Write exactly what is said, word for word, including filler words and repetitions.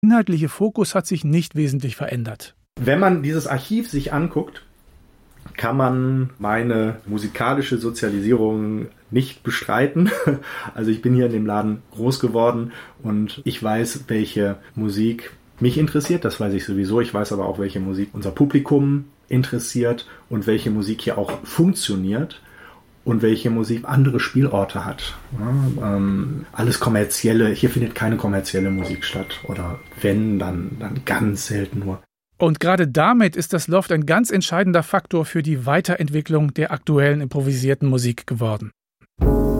inhaltliche Fokus hat sich nicht wesentlich verändert. Wenn man dieses Archiv sich anguckt, kann man meine musikalische Sozialisierung nicht bestreiten. Also ich bin hier in dem Laden groß geworden und ich weiß, welche Musik mich interessiert. Das weiß ich sowieso. Ich weiß aber auch, welche Musik unser Publikum interessiert und welche Musik hier auch funktioniert und welche Musik andere Spielorte hat. Ja, ähm, alles kommerzielle. Hier findet keine kommerzielle Musik statt. Oder wenn, dann, dann ganz selten nur. Und gerade damit ist das Loft ein ganz entscheidender Faktor für die Weiterentwicklung der aktuellen improvisierten Musik geworden.